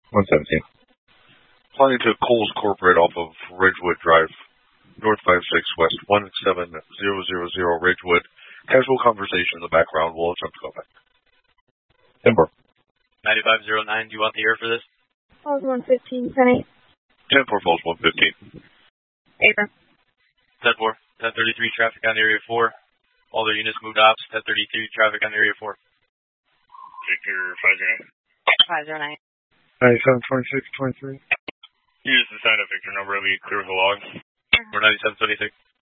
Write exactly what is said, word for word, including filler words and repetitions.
one seventeen. Flying to Coles Corporate off of Ridgewood Drive, North five six West one seven zero zero zero Ridgewood. Casual conversation in the background. We'll attempt to go back. ten four. ninety-five oh nine, do you want the air for this? Falls one fifteen, ten eight. ten four Falls one fifteen. Air. ten four, ten thirty-three traffic on Area four. All their units moved ops. ten thirty-three traffic on Area four. Victor five oh nine. five oh nine. ninety-seven twenty-six twenty-three. Use the sign up Victor number, lead clear with the log. We're ninety-seven twenty-six.